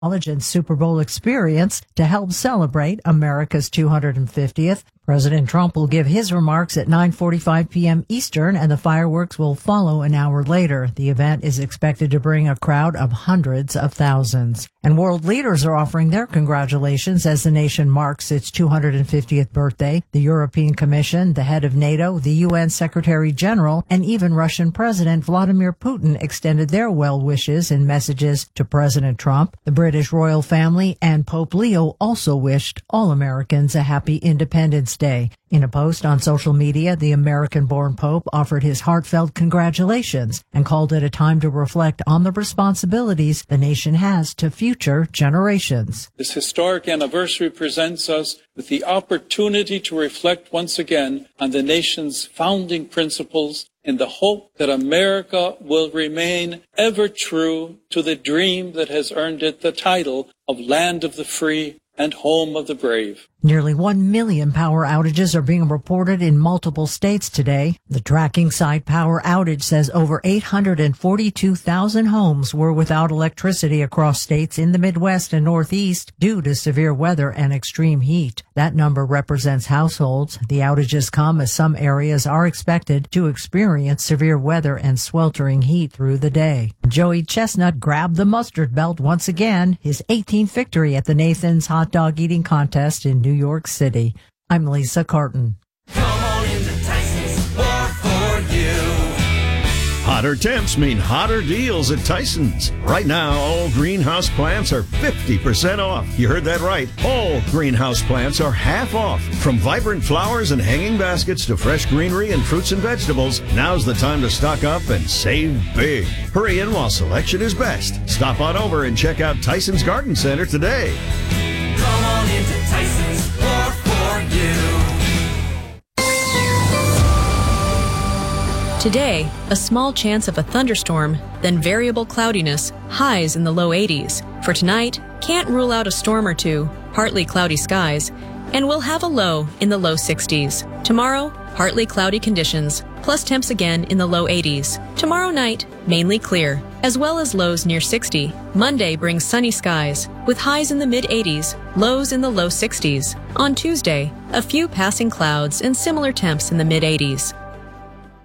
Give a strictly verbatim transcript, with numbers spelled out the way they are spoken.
College and Super Bowl experience to help celebrate America's two hundred fiftieth. President Trump will give his remarks at nine forty-five p.m. Eastern, and the fireworks will follow an hour later. The event is expected to bring a crowd of hundreds of thousands. And world leaders are offering their congratulations as the nation marks its two hundred fiftieth birthday. The European Commission, the head of NATO, the U N Secretary General, and even Russian President Vladimir Putin extended their well wishes in messages to President Trump. The British royal family and Pope Leo also wished all Americans a happy Independence Day. In a post on social media, the American-born Pope offered his heartfelt congratulations and called it a time to reflect on the responsibilities the nation has to future generations. This historic anniversary presents us with the opportunity to reflect once again on the nation's founding principles in the hope that America will remain ever true to the dream that has earned it the title of Land of the Free and Home of the Brave. Nearly one million power outages are being reported in multiple states today. The tracking site Power Outage says over eight hundred forty-two thousand homes were without electricity across states in the Midwest and Northeast due to severe weather and extreme heat. That number represents households. The outages come as some areas are expected to experience severe weather and sweltering heat through the day. Joey Chestnut grabbed the mustard belt once again, his eighteenth victory at the Nathan's Hot Dog Eating Contest in New York City. I'm Lisa Carton. Come on into Tyson's, more for you. Hotter temps mean hotter deals at Tyson's. Right now, all greenhouse plants are fifty percent off. You heard that right. All greenhouse plants are half off. From vibrant flowers and hanging baskets to fresh greenery and fruits and vegetables, now's the time to stock up and save big. Hurry in while selection is best. Stop on over and check out Tyson's Garden Center today. Come on into Tyson's, more for you. Today, a small chance of a thunderstorm, then variable cloudiness, highs in the low eighties. For tonight, can't rule out a storm or two, partly cloudy skies, and we'll have a low in the low sixties. Tomorrow, partly cloudy conditions, plus temps again in the low eighties. Tomorrow night, mainly clear, as well as lows near sixty. Monday brings sunny skies, with highs in the mid-eighties, lows in the low sixties. On Tuesday, a few passing clouds and similar temps in the mid-eighties.